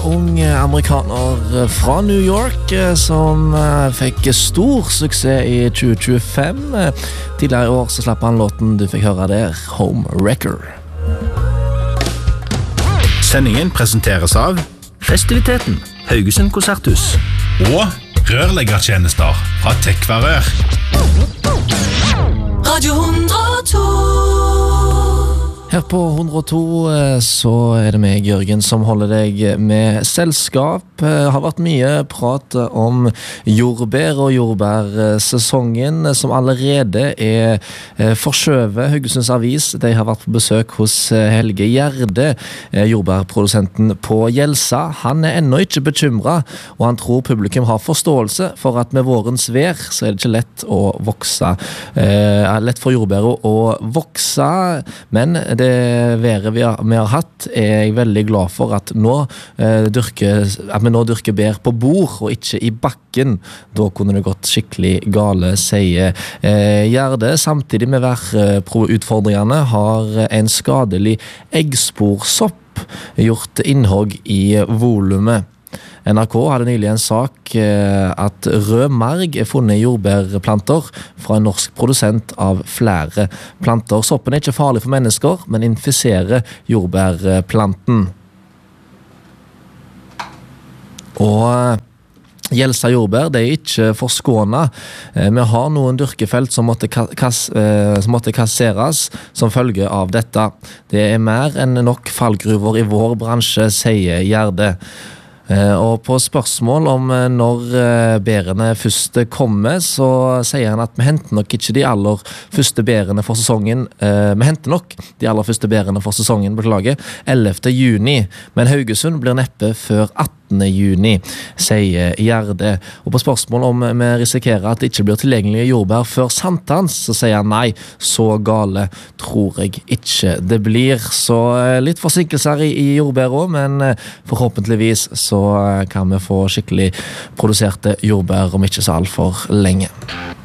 ung amerikaner fra New York som fikk stor suksess i 2025. Tidligere i år så slapp han låten du fikk høre der, Home Wrecker. Sendingen presenteres av Festiviteten, Haugesund Konserthus og rørleggertjenester fra Tekvarør. Radio 102. Her på 102 så det meg, Jørgen, som holder deg med selskap. Har vært mye prat om jordbær og jordbærsesongen, som allerede forskjøvet. Haugesunds Avis, de har vært på besøk hos Helge Gjerde, jordbærprodusenten på Gjelsa. Han ennå ikke bekymret, og han tror publikum har forståelse for at med vårens vær så det ikke lett å vokse. Lett for jordbæret å vokse, men det været vi har hatt jeg veldig glad for at vi nå dyrker bær på bord og ikke i bakken. Da kunne det gått skikkelig gale, sier Gjerde. Samtidig med værutfordringene har en skadelig eggsporsopp gjort innhogg i volumet. NRK hadde nylig en sak at rød marg funnet i jordbærplanter fra en norsk produsent av flere planter. Soppen ikke farlig for mennesker, men infiserer jordbærplanten. Og Gjelsa jordbær, det ikke forskånet. Vi har noen dyrkefelt som måtte kasseres som følge av dette. Det mer enn nok fallgruver i vår bransje, sier Gjerde. Og på spørsmål om når bærene først kommer, så sier han at vi henter nok ikke de aller første bærene for sesongen. Vi henter nok de aller første bærene for sesongen, beklager, 11. juni. Men Haugesund blir neppe før 18. juni, sier Gjerde. Og på spørsmål om vi risikerer at det ikke blir tilgjengelige jordbær før sankthans, så sier han nei, så gale tror jeg ikke det blir. Så litt forsinkelser i jordbær også, men forhåpentligvis så kan vi få skikkelig produserte jordbær om ikke så alt for lenge.